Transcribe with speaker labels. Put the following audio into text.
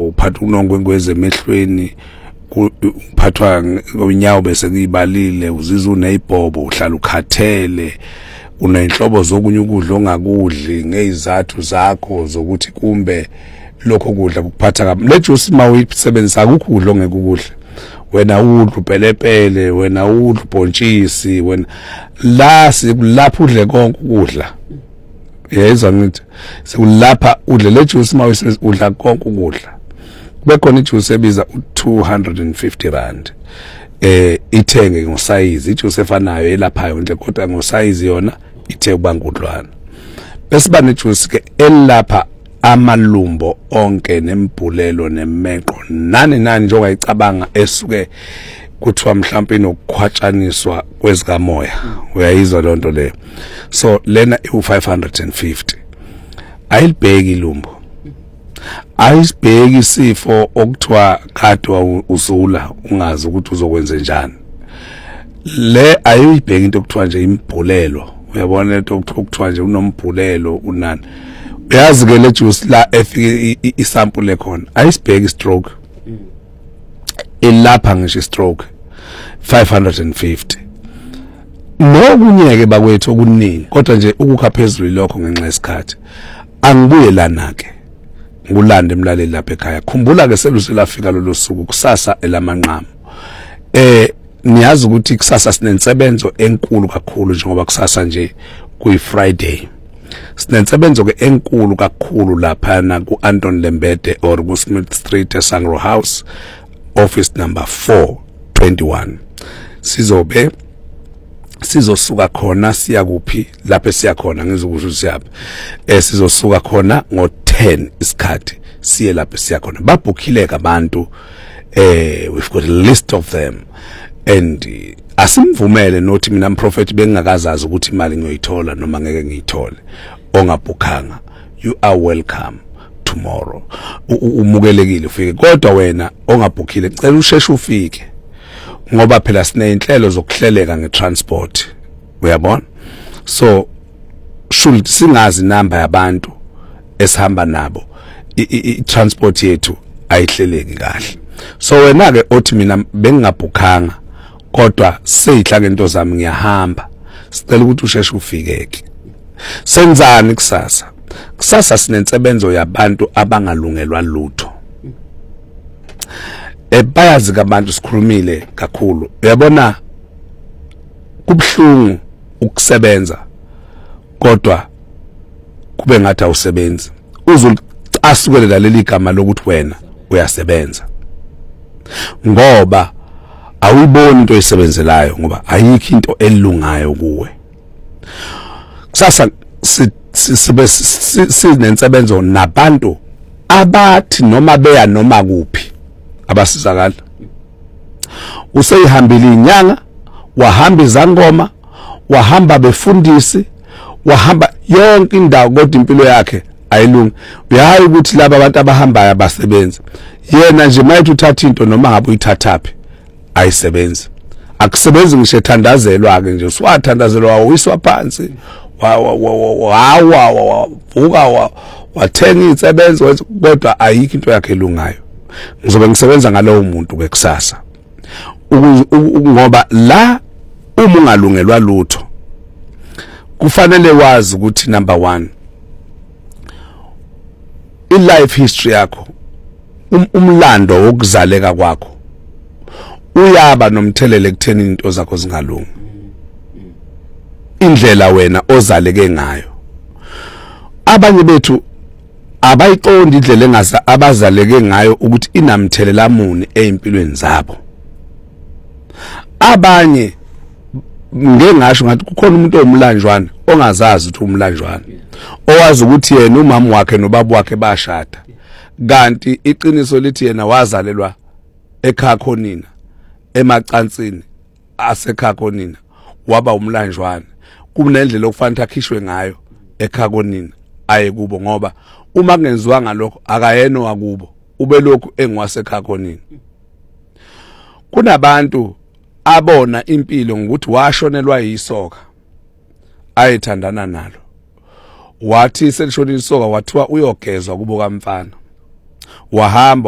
Speaker 1: uphatha unongwengweze emehlweni uphathwa ngonyawo bese kuyibalile uzizwa unezibhobo uhlala ukhathele unenhlobo zokunye ukudla ongakudli ngezizathu zakho zokuthi kumbe lokho kudla kuphatha kabi le juice mawuyisebenzisa ukudla ongeke ukudla wena udla upelepele wena udla ubhontshisi wena lapha udle konke ukudla yezwa ngithi sekulapha udle le juice mawuyisebenzisa udla konke ukudla kube khona ijuice ebiza R250 ithenge ngosize ijuice efanayo elaphayo nje kodwa ngosize yona ithe kubangudlwana bese bane juice ke elapha amalumbo onke nembulelo nemenqo nani njengayicabanga esuke kuthiwa mhlawumbe inokukhwatshaniswa kwezikamoya uyayizwa lonto le so lena u550 ayilibheki ilumbo ayisibheki isifo okuthiwa kade usula ungazi ukuthi uzokwenza njani le ayibheki into okuthiwa nje imbhulelo uyabona into okuthiwa nje unombhulelo unani uyazi ke le juice la efike isample khona ayisibheki stroke elapha ngisho stroke 550 nokunyeke bakwethu okuningi kodwa nje ukukha phezulu lokho ngenxa yesikhathi angibuye lana ke ngulande emlaleli lapha ekhaya khumbula ke seluselafika lo suku kusasa elamanqamo niyazi ukuthi kusasa sinensebenzo enkulu kakhulu njengoba kusasa nje kuyiFriday sinensebenzo ke enkulu kakhulu lapha na kuAnton Lembede or kuSmith Street eSangro House office number 421 sizosuka khona siya kuphi lapha siya khona ngizokusho siyaphi sizosuka khona ngo10 isikhathi siye lapha siya khona babhukhileka abantu we've got a list of them and asimvumele nothi mina mprofeti bengingakazazi ukuthi imali ngiyoyithola noma ngeke ngiyithole ongabhukhanga you are welcome tomorrow umukelekile ufike kodwa wena ongabhukhile cela usheshe ufike ngoba phela sineyinhlelo zokuhleleka ngetransport uyabona so should singazi number yabantu esihamba nabo i-transport yethu ayihleleki kahle so wena ke othi mina bengingabhukhanga kodwa seyihla into zami ngiyahamba sicela ukuthi usheshe ufikeke senzani kusasa sinensebenzo yabantu abangalungelwa lutho bayazi kabantu sikhulumile kakhulu uyabona kubhlungu ukusebenza kodwa kube ngathi awusebenzi asukelela leli gama lokuthi wena uyasebenza ngoba awuyiboni into oyisebenzelayo ngoba ayikho into elungayo kuwe kusasa sinensebenzo nabantu abathi noma beya noma kuphi abasizakala useyihambile inyanga wahamba izangoma wahamba befundisi wahamba yonke indawo kodwa impilo yakhe ayilungi uyayi ukuthi laba abantu abahambayo abasebenzi yena nje mayithi uthatha into noma ngabe uyithathaphi ayisebenzi akusebenzi ngisho ethandazelwa ke nje uswathandazelwa wiswa phansi vuka wathenga izisebenzi kodwa ayikho into yakhe elungayo ngizobe ngisebenza ngalowo muntu ke kusasa ngoba la uma ungalungelwa lutho kufanele wazi ukuthi number 1 i-life history yakho umlando wokuzaleka kwakho uyaba nomthelele ekutheni into zakho zingalungi indlela wena ozaleke ngayo abanye bethu abayiqondi indlela abazaleke ngayo ukuthi inamthelela muni empilweni zabo abanye ngengasho ngathi kukhona umuntu omlanjwana ongazazi ukuthi umlanjwana owazi ukuthi yena umama wakhe nobaba wakhe bashada kanti iqiniso lithi yena wazalelwa ekhaya khonina emacansini asekhaya khonina waba umlanjwana kunendlela okufanele akhishwe ngayo ekhaya khonina aye kubo ngoba uma kungenziwanga lokho akayena wakubo ube lokhu engwasekhaya khonina kunabantu abona impilo ngokuthi washonelwa yisoka ayethandana nalo wathi selishona isoka wathiwa uyogezwa kubo kamfana wahamba